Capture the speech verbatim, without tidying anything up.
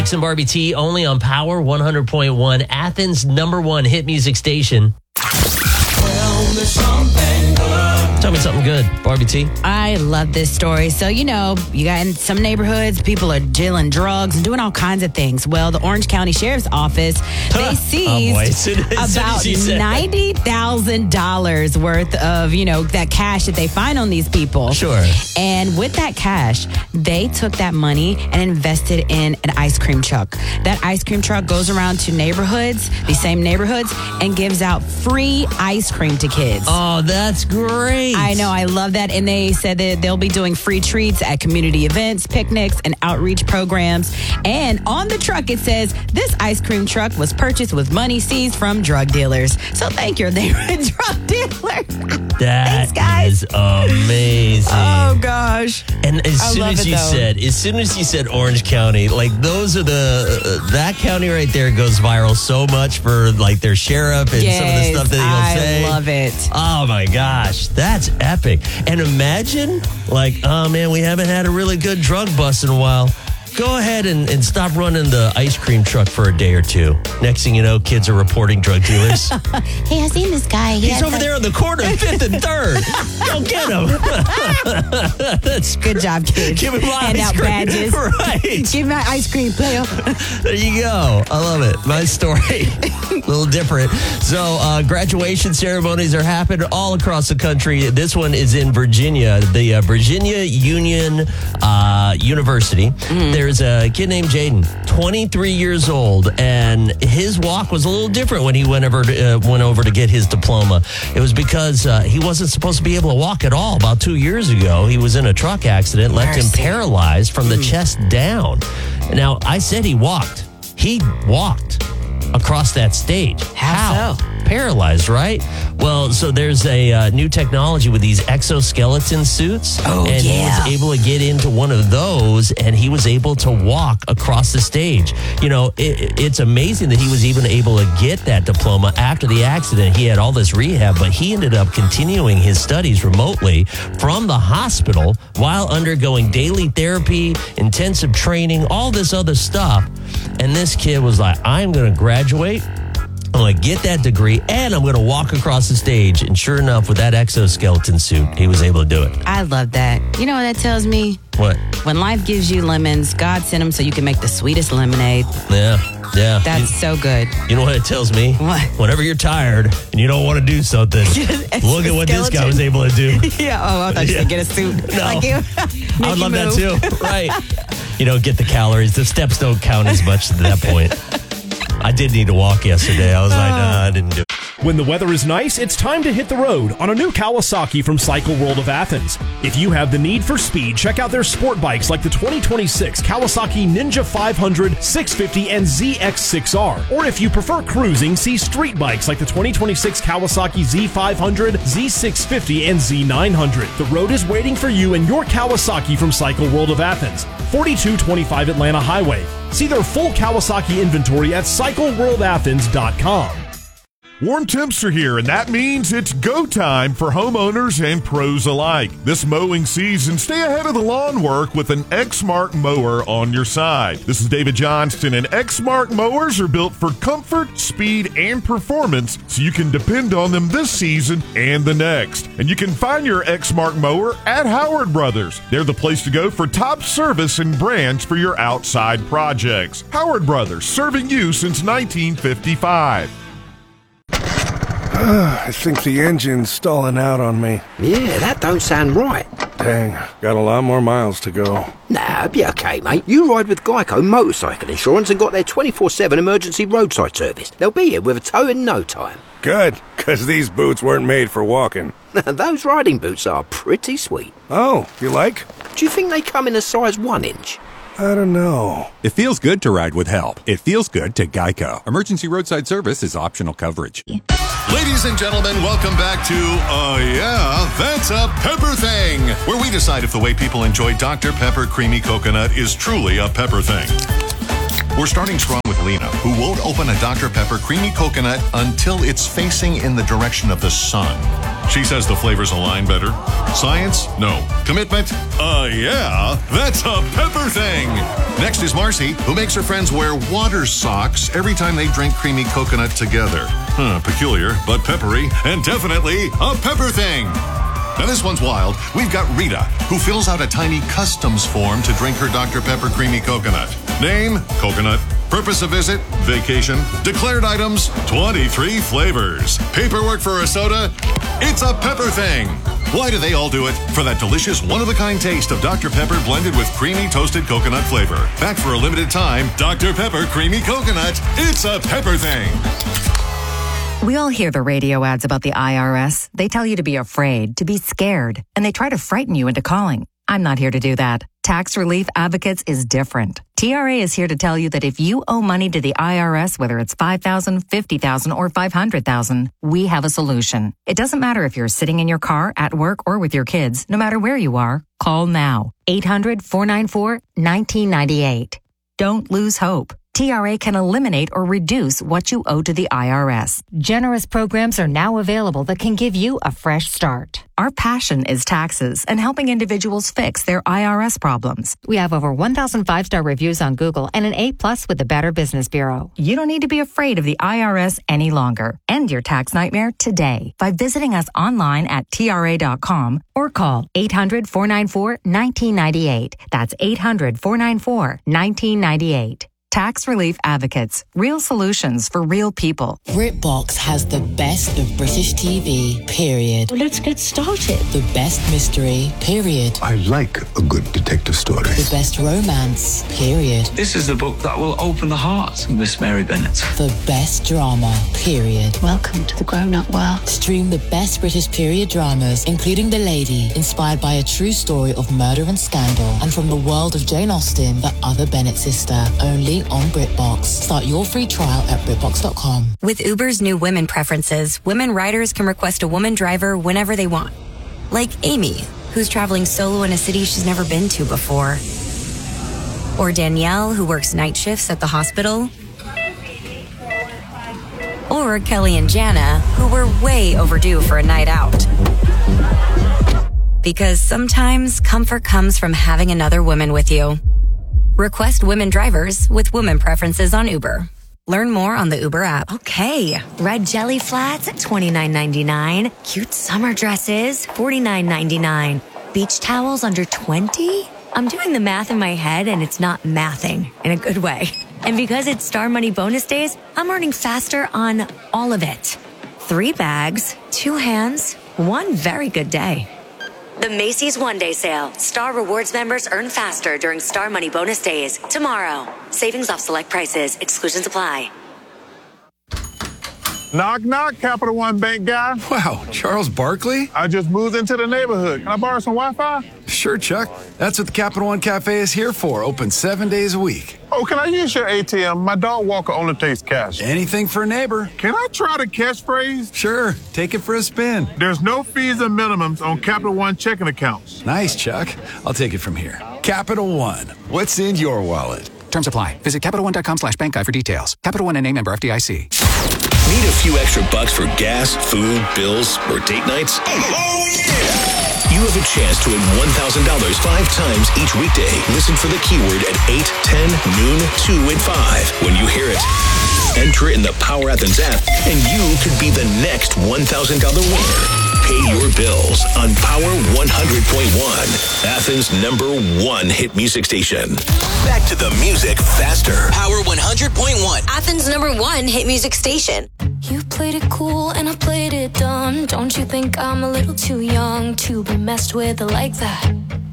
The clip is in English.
Brooks and Barbie T, only on Power one hundred point one, Athens' number one hit music station. Tell me something good. Tell me something good, Barbie T. I love this story. So, you know, you got in some neighborhoods, people are dealing drugs and doing all kinds of things. Well, the Orange County Sheriff's Office, they seized oh boy, as soon, as about ninety thousand dollars worth of, you know, that cash that they find on these people. Sure. And with that cash, they took that money and invested in an ice cream truck. That ice cream truck goes around to neighborhoods, these same neighborhoods, and gives out free ice cream to kids. Oh, that's great. I know. I love that. And they said that they'll be doing free treats at community events, picnics, and outreach programs. And on the truck, it says, this ice cream truck was purchased with money seized from drug dealers. So thank you, they were a drug dealer. That Thanks, guys. is amazing. Oh, gosh. And as I soon love as it, you though. said, as soon as you said Orange County, like those are the, uh, that county right there goes viral so much for like their sheriff and Yes, some of the stuff that he'll I say. I love it. Oh my gosh, that's epic. And imagine, like, oh man, we haven't had a really good drug bust in a while. Go ahead and, and stop running the ice cream truck for a day or two. Next thing you know, kids are reporting drug dealers. Hey, I seen this guy. He He's over a- there on the corner, fifth and third. Go get him. That's Good job, kids. Give him my Hand ice out cream. badges. Right. Give me my ice cream, player. There you go. I love it. My story. A little different. So uh, graduation ceremonies are happening all across the country. This one is in Virginia, the uh, Virginia Union uh, University. Mm. There's a kid named Jaden, twenty-three years old, and his walk was a little different when he went over to, uh, went over to get his diploma. It was because uh, he wasn't supposed to be able to walk at all. About two years ago, he was in a truck accident, left him paralyzed from the chest down. Now, I said he walked. He walked across that stage. How so? Paralyzed, right? Well, so there's a uh, new technology with these exoskeleton suits. Oh, and yeah. he was able to get into one of those, and he was able to walk across the stage. You know, it, it's amazing that he was even able to get that diploma after the accident. He had all this rehab, but he ended up continuing his studies remotely from the hospital while undergoing daily therapy, intensive training, all this other stuff. And this kid was like, I'm going to graduate. I'm going to get that degree, and I'm going to walk across the stage. And sure enough, with that exoskeleton suit, he was able to do it. I love that. You know what that tells me? What? When life gives you lemons, God sent them so you can make the sweetest lemonade. Yeah, yeah. That's you, so good. You know what it tells me? What? Whenever you're tired and you don't want to do something, look at what this guy was able to do. Yeah, oh, I thought you Yeah. said get a suit. No. Like you. I would love that too. Right. You don't get the calories. The steps don't count as much at that point. I did need to walk yesterday. I was like, nah, I didn't do it. When the weather is nice, it's time to hit the road on a new Kawasaki from Cycle World of Athens. If you have the need for speed, check out their sport bikes like the twenty twenty-six Kawasaki Ninja five hundred, six fifty, and Z X six R. Or if you prefer cruising, see street bikes like the twenty twenty-six Kawasaki Z five hundred, Z six fifty, and Z nine hundred. The road is waiting for you and your Kawasaki from Cycle World of Athens, forty-two twenty-five Atlanta Highway. See their full Kawasaki inventory at cycle world athens dot com. Warm temps are here, and that means it's go time for homeowners and pros alike. This mowing season, stay ahead of the lawn work with an Exmark mower on your side. This is David Johnston, and Exmark mowers are built for comfort, speed, and performance, so you can depend on them this season and the next. And you can find your Exmark mower at Howard Brothers. They're the place to go for top service and brands for your outside projects. Howard Brothers, serving you since nineteen fifty-five. I think the engine's stalling out on me. Yeah, that don't sound right. Dang, got a lot more miles to go. Nah, it'll be okay, mate. You ride with Geico Motorcycle Insurance and got their twenty-four seven emergency roadside service. They'll be here with a tow in no time. Good, because these boots weren't made for walking. Those riding boots are pretty sweet. Oh, you like? Do you think they come in a size one inch? I don't know. It feels good to ride with help. It feels good to Geico. Emergency roadside service is optional coverage. Ladies and gentlemen, welcome back to Oh Yeah, That's a Pepper Thing, where we decide if the way people enjoy Doctor Pepper Creamy Coconut is truly a pepper thing. We're starting strong with Lena, who won't open a Doctor Pepper Creamy Coconut until it's facing in the direction of the sun. She says the flavors align better. Science? No. Commitment? Uh, yeah. That's a pepper thing. Next is Marcy, who makes her friends wear water socks every time they drink creamy coconut together. Huh, peculiar, but peppery, and definitely a pepper thing. Now this one's wild. We've got Rita, who fills out a tiny customs form to drink her Doctor Pepper Creamy Coconut. Name, coconut. Purpose of visit, vacation. Declared items, twenty-three flavors. Paperwork for a soda, it's a pepper thing. Why do they all do it? For that delicious one-of-a-kind taste of Doctor Pepper blended with creamy toasted coconut flavor. Back for a limited time, Doctor Pepper Creamy Coconut, it's a pepper thing. We all hear the radio ads about the I R S. They tell you to be afraid, to be scared, and they try to frighten you into calling. I'm not here to do that. Tax Relief Advocates is different. T R A is here to tell you that if you owe money to the I R S, whether it's five thousand dollars, fifty thousand dollars, or five hundred thousand dollars, we have a solution. It doesn't matter if you're sitting in your car, at work, or with your kids. No matter where you are, call now. eight hundred, four nine four, one nine nine eight. Don't lose hope. T R A can eliminate or reduce what you owe to the I R S. Generous programs are now available that can give you a fresh start. Our passion is taxes and helping individuals fix their I R S problems. We have over one thousand five-star reviews on Google and an A plus with the Better Business Bureau. You don't need to be afraid of the I R S any longer. End your tax nightmare today by visiting us online at T R A dot com or call eight hundred, four nine four, one nine nine eight. That's eight hundred, four nine four, one nine nine eight. Tax Relief Advocates. Real solutions for real people. BritBox has the best of British T V, period. Well, let's get started. The best mystery, period. I like a good detective story. The best romance, period. This is the book that will open the heart of Miss Mary Bennet. The best drama, period. Welcome to the grown-up world. Stream the best British period dramas, including The Lady, inspired by a true story of murder and scandal, and from the world of Jane Austen, the other Bennet sister, only on BritBox. Start your free trial at Britbox dot com. With Uber's new women preferences, women riders can request a woman driver whenever they want. Like Amy, who's traveling solo in a city she's never been to before. Or Danielle, who works night shifts at the hospital. Or Kelly and Jana, who were way overdue for a night out. Because sometimes comfort comes from having another woman with you. Request women drivers with women preferences on Uber. Learn more on the Uber app. Okay, red jelly flats at twenty-nine ninety-nine. Cute summer dresses, forty-nine ninety-nine. Beach towels under twenty? I'm doing the math in my head and it's not mathing in a good way. And because it's Star Money bonus days, I'm earning faster on all of it. Three bags, two hands, one very good day. The Macy's One Day Sale. Star Rewards members earn faster during Star Money bonus days. Tomorrow. Savings off select prices. Exclusions apply. Knock, knock, Capital One Bank guy. Wow, Charles Barkley? I just moved into the neighborhood. Can I borrow some Wi-Fi? Sure, Chuck. That's what the Capital One Cafe is here for. Open seven days a week. Oh, can I use your A T M? My dog walker only takes cash. Anything for a neighbor. Can I try the catchphrase? Sure. Take it for a spin. There's no fees and minimums on Capital One checking accounts. Nice, Chuck. I'll take it from here. Capital One. What's in your wallet? Terms apply. Visit Capital One dot com slash bank guide for details. Capital One and a member F D I C. Need a few extra bucks for gas, food, bills, or date nights? Oh, yeah! You have a chance to win one thousand dollars five times each weekday. Listen for the keyword at eight, ten, noon, two, and five. When you hear it, enter it in the Power Athens app, and you could be the next one thousand dollars winner. Pay your bills on Power one hundred point one, Athens' number one hit music station. Back to the music faster. Power one hundred point one, Athens' number one hit music station. You played it cool and I played it dumb. Don't you think I'm a little too young to be messed with like that?